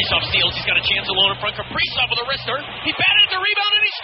Kaprizov steals. He's got a chance alone in front. Kaprizov with a wrister. He batted the rebound and he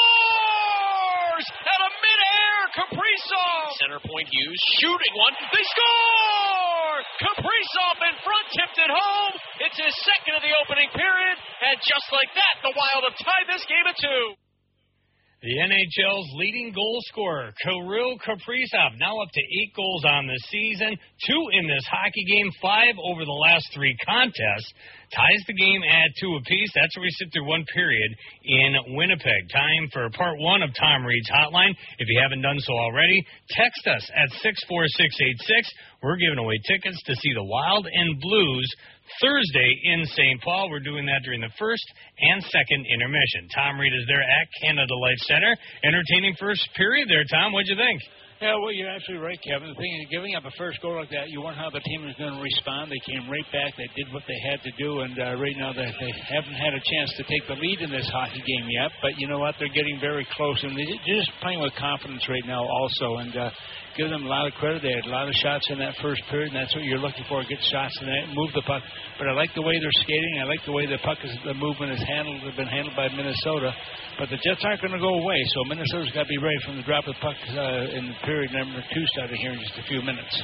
scores! Out of midair, Kaprizov! Center point Hughes shooting one. They score! Kaprizov in front, tipped it home. It's his second of the opening period. And just like that, the Wild have tied this game at 2. The NHL's leading goal scorer, Kirill Kaprizov, now up to 8 goals on the season, 2 in this hockey game, 5 over the last 3 contests, ties the game at 2 apiece. That's where we sit through one period in Winnipeg. Time for part 1 of Tom Reed's Hotline. If you haven't done so already, text us at 64686. We're giving away tickets to see the Wild and Blues Thursday in St. Paul. We're doing that during the first and second intermission. Tom Reed is there at Canada Life Center. Entertaining first period there, Tom. What'd you think? Yeah, well, you're absolutely right, Kevin. The thing is, giving up a first goal like that, you wonder how the team is going to respond. They came right back. They did what they had to do, and right now they haven't had a chance to take the lead in this hockey game yet. But you know what? They're getting very close, and they're just playing with confidence right now also. And give them a lot of credit. They had a lot of shots in that first period, and that's what you're looking for, get shots in that, move the puck. But I like the way they're skating. I like the way the movement is handled. They've been handled by Minnesota. But the Jets aren't going to go away, so Minnesota's got to be ready from the drop of the puck in the period number 2 starting here in just a few minutes.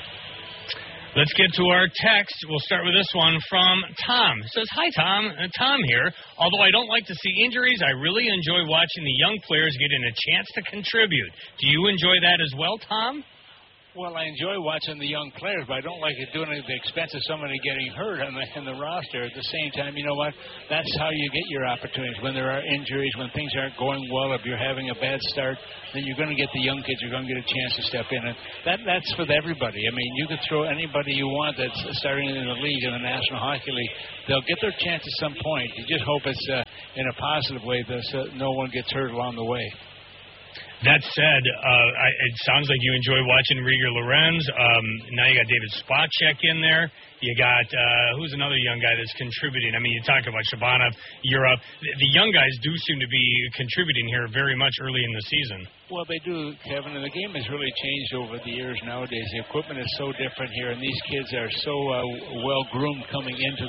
Let's get to our text. We'll start with this one from Tom. It says, "Hi, Tom. Tom here. Although I don't like to see injuries, I really enjoy watching the young players getting a chance to contribute. Do you enjoy that as well, Tom?" Well, I enjoy watching the young players, but I don't like it doing it at the expense of somebody getting hurt on the roster. At the same time, you know what? That's how you get your opportunities. When there are injuries, when things aren't going well, if you're having a bad start, then you're going to get the young kids. You're going to get a chance to step in. And that's for everybody. I mean, you could throw anybody you want that's starting in the league, in the National Hockey League. They'll get their chance at some point. You just hope it's in a positive way that no one gets hurt along the way. That said, it sounds like you enjoy watching Rieger Lorenz. Now you got David Spacek in there. You got, who's another young guy that's contributing? I mean, you talk about Shabanov, Europe. The young guys do seem to be contributing here very much early in the season. Well, they do, Kevin, and the game has really changed over the years nowadays. The equipment is so different here, and these kids are so well-groomed coming into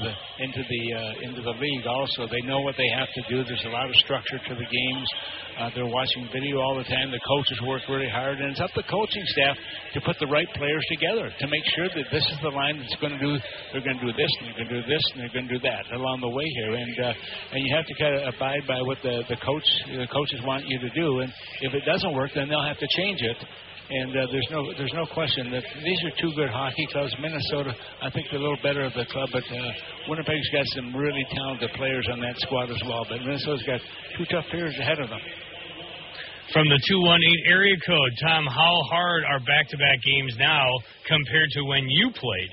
the league also. They know what they have to do. There's a lot of structure to the games. They're watching video all the time. The coaches work really hard, and it's up to the coaching staff to put the right players together to make sure that this is the line that's going to do. They're going to do this, and they're going to do this, and they're going to do that along the way here, and you have to kind of abide by what the coaches want you to do. And if it doesn't work, then they'll have to change it. And there's no question that these are 2 good hockey clubs. Minnesota, I think, they're a little better of the club, but Winnipeg's got some really talented players on that squad as well. But Minnesota's got 2 tough periods ahead of them. From the 218 area code, Tom, how hard are back-to-back games now compared to when you played?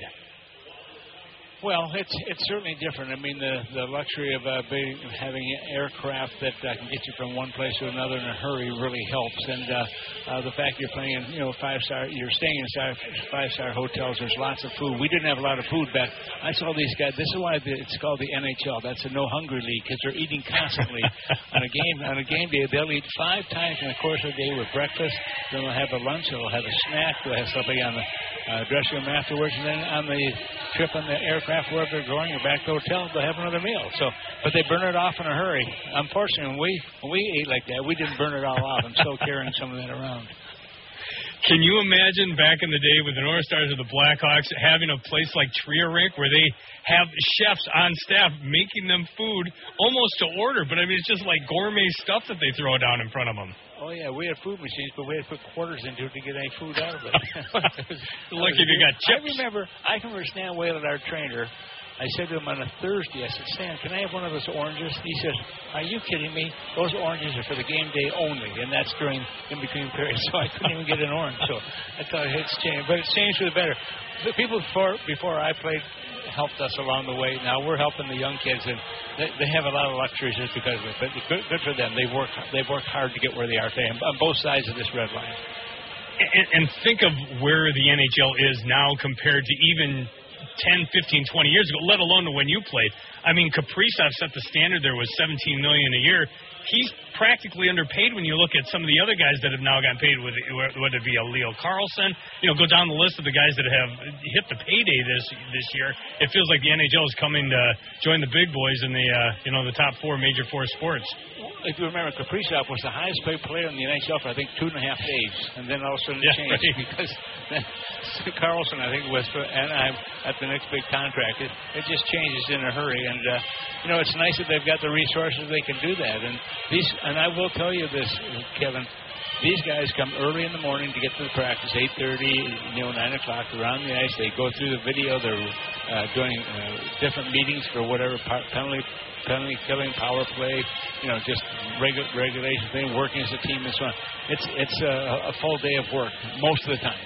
Well, it's certainly different. I mean, the luxury of having aircraft that can get you from one place to another in a hurry really helps. And the fact you're playing in, you're staying in 5-star hotels. There's lots of food. We didn't have a lot of food back. I saw these guys. This is why it's called the NHL. That's a no hungry league because they're eating constantly. On a game day, they'll eat 5 times in the course of the day with breakfast. Then they'll have a lunch. They'll have a snack. They'll have something on the dressing room afterwards, and then on the trip on the aircraft wherever they're going or back to the hotel, they'll have another meal. But they burn it off in a hurry. Unfortunately, when we ate like that, we didn't burn it all off. I'm still carrying some of that around. Can you imagine back in the day with the North Stars or the Blackhawks having a place like Tria Rink where they have chefs on staff making them food almost to order? But, I mean, it's just like gourmet stuff that they throw down in front of them. Oh, yeah, we had food machines, but we had to put quarters into it to get any food out of it. Lucky if you got chips. I can remember Stan Whalen, our trainer. I said to him on a Thursday, I said, Stan, can I have one of those oranges? He said, are you kidding me? Those oranges are for the game day only, and that's during in-between periods, so I couldn't even get an orange. So I thought it's changed, but it's changed for the better. The people before I played helped us along the way. Now we're helping the young kids, and they have a lot of luxuries just because of it. But good for them. They've worked hard to get where they are today on both sides of this red line. And think of where the NHL is now compared to even 10, 15, 20 years ago, let alone when you played. I mean, Kaprizov set the standard there was $17 million a year. He's practically underpaid when you look at some of the other guys that have now gotten paid, whether it be a Leo Carlson. Go down the list of the guys that have hit the payday this year. It feels like the NHL is coming to join the big boys in the the top major four sports. If you remember, Kaprizov was the highest paid player in the NHL for, I think, 2.5 days. And then all of a sudden it changed. Right. Because then Carlson, I think, was for Anaheim at the next big contract. It just changes in a hurry. And, it's nice that they've got the resources they can do that. And I will tell you this, Kevin. These guys come early in the morning to get to the practice, 8:30, 9 o'clock. They're on the ice. They go through the video. They're doing different meetings for whatever penalty killing, power play, just regulation thing, working as a team and so on. It's a full day of work most of the time.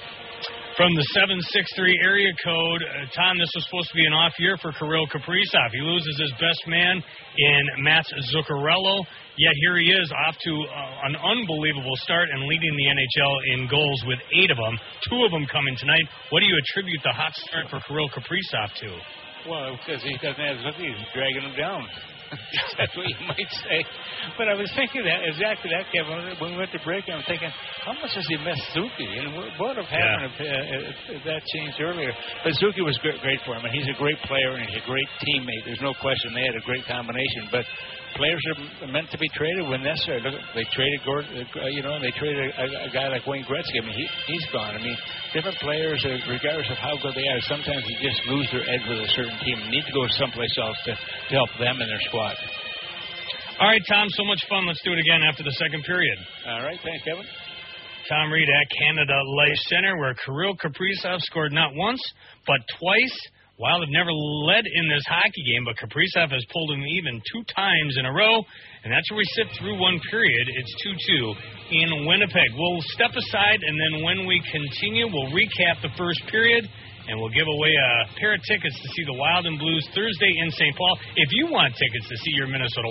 From the 763 area code, Tom, this was supposed to be an off year for Kirill Kaprizov. He loses his best man in Mats Zuccarello, yet here he is off to an unbelievable start and leading the NHL in goals with 8 of them, 2 of them coming tonight. What do you attribute the hot start for Kirill Kaprizov to? Well, because he doesn't have Zucchi, he's dragging him down. That's what you might say. But I was thinking exactly that, Kevin. When we went to break, I'm thinking, how much does he miss Zucchi? And what would have happened if that changed earlier? But Zucchi was great for him, and he's a great player, and he's a great teammate. There's no question they had a great combination. But players are meant to be traded when necessary. Look, they traded they traded a guy like Wayne Gretzky. I mean, he's gone. I mean, different players, regardless of how good they are, sometimes you just lose their edge with a certain team and need to go someplace else to help them and their squad. All right, Tom, so much fun. Let's do it again after the second period. All right, thanks, Kevin. Tom Reed at Canada Life Center, where Kirill Kaprizov scored not once, but twice. Wild have never led in this hockey game, but Kaprizov has pulled him even 2 times in a row, and that's where we sit through one period. It's 2-2 in Winnipeg. We'll step aside, and then when we continue, we'll recap the first period, and we'll give away a pair of tickets to see the Wild and Blues Thursday in St. Paul. If you want tickets to see your Minnesota